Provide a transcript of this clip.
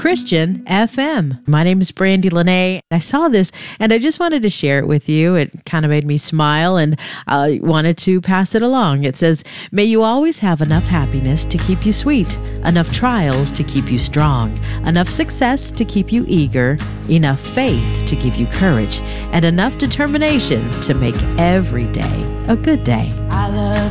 Christian FM. My name is Brandy Lene. I saw this and I just wanted to share it with you. It kind of made me smile and I wanted to pass it along. It says, may you always have enough happiness to keep you sweet, enough trials to keep you strong, enough success to keep you eager, enough faith to give you courage, and enough determination to make every day a good day.